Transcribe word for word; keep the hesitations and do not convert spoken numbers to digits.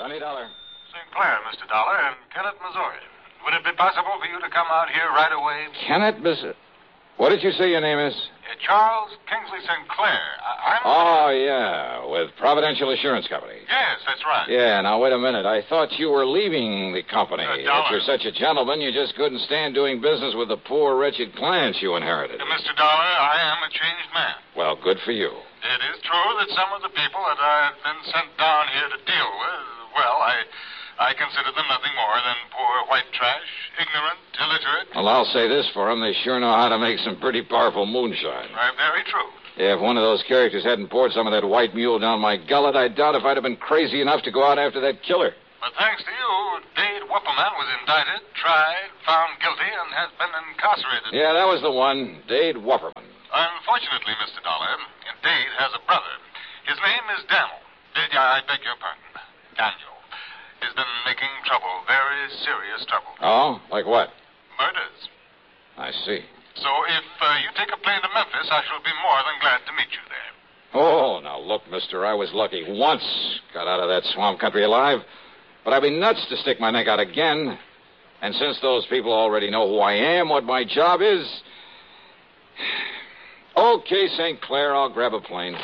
Johnny Dollar. Saint Clair, Mister Dollar, and Kennett, Missouri. Would it be possible for you to come out here right away? Kennett, Missouri. What did you say your name is? Uh, Charles Kingsley Saint Clair. I- I'm... Oh, yeah, with Providential Assurance Company. Yes, that's right. Yeah, now, wait a minute. I thought you were leaving the company. Uh, if Dollar. you're such a gentleman, you just couldn't stand doing business with the poor, wretched clients you inherited. Uh, Mister Dollar, I am a changed man. Well, good for you. It is true that some of the people that I've been sent down here to deal with, well, I... I consider them nothing more than poor white trash, ignorant, illiterate. Well, I'll say this for them. They sure know how to make some pretty powerful moonshine. Uh, very true. If one of those characters hadn't poured some of that white mule down my gullet, I doubt if I'd have been crazy enough to go out after that killer. But thanks to you, Dade Wupperman was indicted, tried, found guilty, and has been incarcerated. Yeah, that was the one, Dade Wupperman. Unfortunately, Mister Dollar, Dade has a brother. His name is Daniel. Dade, I beg your pardon. Daniel. He's been making trouble, very serious trouble. Oh? Like what? Murders. I see. So if uh, you take a plane to Memphis, I shall be more than glad to meet you there. Oh, now look, mister, I was lucky once. Got out of that swamp country alive. But I'd be nuts to stick my neck out again. And since those people already know who I am, what my job is... Okay, Saint Clair, I'll grab a plane.